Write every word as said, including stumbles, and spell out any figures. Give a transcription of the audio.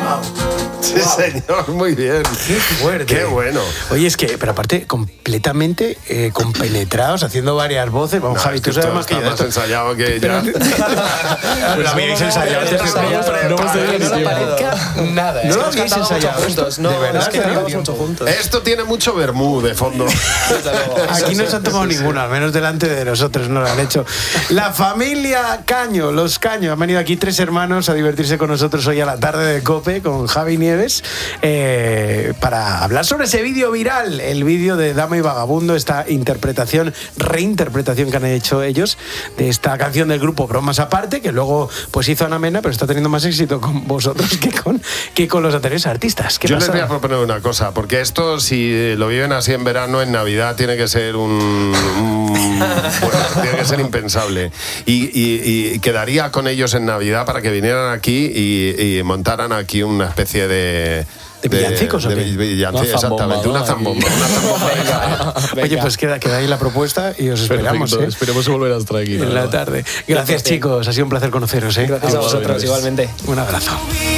Sí, señor, muy bien. Qué fuerte. Qué bueno. Oye, es que, pero aparte, completamente eh, compenetrados, haciendo varias voces. Vamos, No, Javi, es tú que sabes esto más que está yo. más Esto- ensayado que ya. Pues lo habíais ensayado. No hemos tenido ni tiempo. Nada, No es lo que nos habíais cantábamos ensayado mucho juntos. esto. No, ¿De verdad? es que ¿En serio? cantábamos mucho juntos. Esto tiene mucho vermú de fondo. Aquí no se han tomado ninguno, al menos delante de nosotros no lo han hecho. La familia Caño, los Caño, han venido aquí tres hermanos a divertirse con nosotros hoy a la tarde de COPE con Javi Nieves eh, para hablar sobre ese vídeo viral, el vídeo de Dama y Vagabundo, esta interpretación, reinterpretación que han hecho ellos de esta canción del grupo Bromas Aparte, que luego pues hizo Ana Mena, pero está teniendo más éxito con vosotros que con, que con los anteriores artistas. ¿Qué Yo pasa? les voy a proponer una cosa, porque esto, si lo viven así en verano, en Navidad, tiene que ser un. un- bueno, tiene que ser impensable. Y, y- y quedaría con ellos en Navidad para que vinieran aquí y, y montaran aquí una especie de. ¿De villancicos o de qué? villancicos, Una zambomba, exactamente, una ¿no? zambomba. Una zambomba, venga. Oye, pues queda, queda ahí la propuesta y os esperamos. Perfecto, ¿eh? esperemos volver a estar aquí. En la tarde. Gracias, chicos. Ha sido un placer conoceros. ¿eh? Gracias a vosotros, igualmente. Un abrazo.